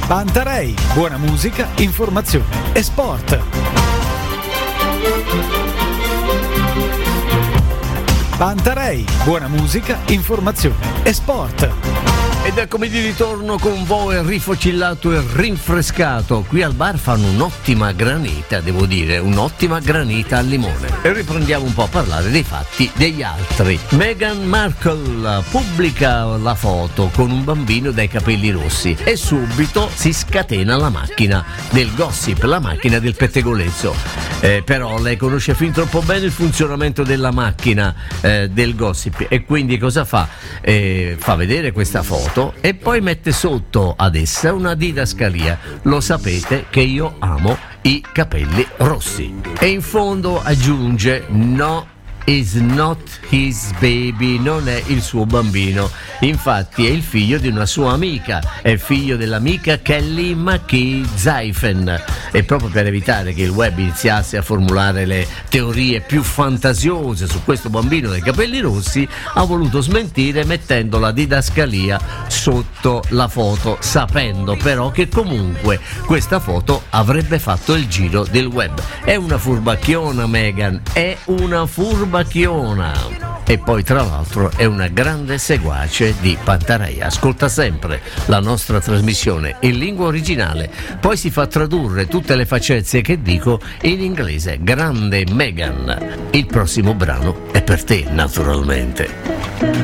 Pantarei, buona musica, informazione e sport. Pantarei, buona musica, informazione e sport. Ed eccomi di ritorno con voi, rifocillato e rinfrescato. Qui al bar fanno un'ottima granita, devo dire, un'ottima granita al limone. E riprendiamo un po' a parlare dei fatti degli altri. Meghan Markle pubblica la foto con un bambino dai capelli rossi e subito si scatena la macchina del gossip, la macchina del pettegolezzo. Però lei conosce fin troppo bene il funzionamento della macchina del gossip e quindi cosa fa? Fa vedere questa foto e poi mette sotto ad essa una didascalia. Lo sapete che io amo i capelli rossi. E in fondo aggiunge: no, is not his baby, non è il suo bambino, infatti è il figlio di una sua amica, è il figlio dell'amica Kelly McKee-Zeifen. E proprio per evitare che il web iniziasse a formulare le teorie più fantasiose su questo bambino dai capelli rossi, ha voluto smentire mettendo la didascalia sotto la foto, sapendo però che comunque questa foto avrebbe fatto il giro del web. È una furbacchiona Meghan, è una furbacchiona. E poi tra l'altro è una grande seguace di Pantarei, ascolta sempre la nostra trasmissione in lingua originale, poi si fa tradurre tutte le facezie che dico in inglese. Grande Meghan. Il prossimo brano è per te, naturalmente.